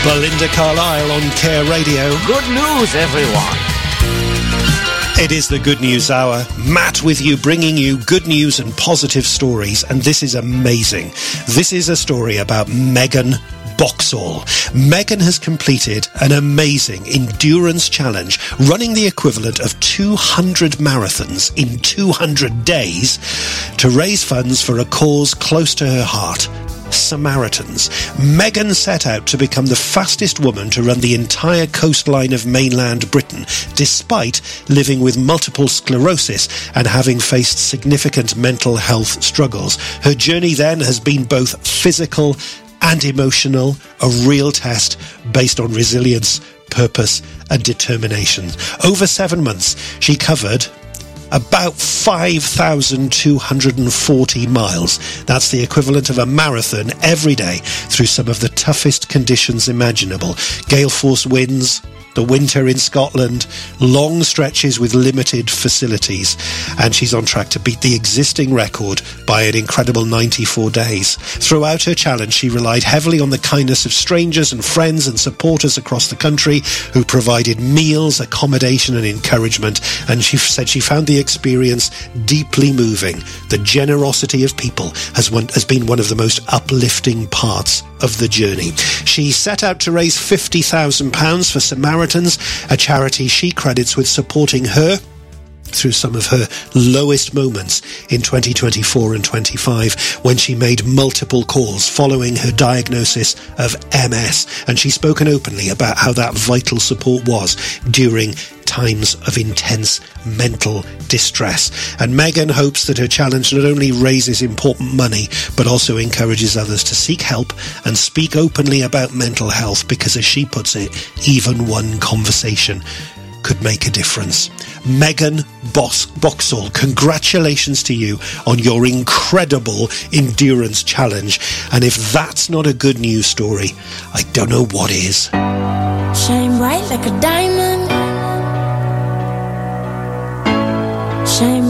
Belinda Carlisle on Care Radio. Good news, everyone. It is the Good News Hour. Matt with you, bringing you good news and positive stories. And this is amazing. This is a story about Megan Boxall. Megan has completed an amazing endurance challenge, running the equivalent of 200 marathons in 200 days to raise funds for a cause close to her heart. Samaritans. Megan set out to become the fastest woman to run the entire coastline of mainland Britain, despite living with multiple sclerosis and having faced significant mental health struggles. Her journey then has been both physical and emotional, a real test based on resilience, purpose and determination. Over 7 months, she covered about 5,240 miles. That's the equivalent of a marathon every day through some of the toughest conditions imaginable. Gale force winds, the winter in Scotland, long stretches with limited facilities. And she's on track to beat the existing record by an incredible 94 days. Throughout her challenge, she relied heavily on the kindness of strangers and friends and supporters across the country who provided meals, accommodation and encouragement. And she said she found the experience deeply moving. The generosity of people has been one of the most uplifting parts of the journey. She set out to raise £50,000 for Samaritans, a charity she credits with supporting her through some of her lowest moments in 2024 and 25, when she made multiple calls following her diagnosis of MS. And she's spoken openly about how that vital support was during times of intense mental distress. And Megan hopes that her challenge not only raises important money, but also encourages others to seek help and speak openly about mental health, because, as she puts it, even one conversation could make a difference. Megan Boxall, congratulations to you on your incredible endurance challenge. And if that's not a good news story, I don't know what is. Shine bright like a diamond. Shine